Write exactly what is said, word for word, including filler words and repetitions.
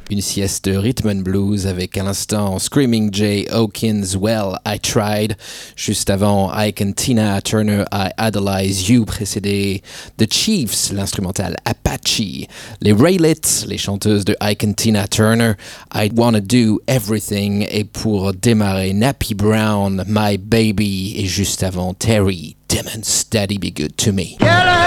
Une sieste de rhythm and blues avec à l'instant Screaming Jay Hawkins, Well, I Tried. Juste avant, Ike and Tina Turner, I Idolize You, précédé The Chiefs, l'instrumental Apache. Les Raelettes, les chanteuses de Ike and Tina Turner, I Wanna Do Everything. Et pour démarrer, Nappy Brown, My Baby. Et juste avant, Terry Timmons, Daddy Be Good To Me. Yeah!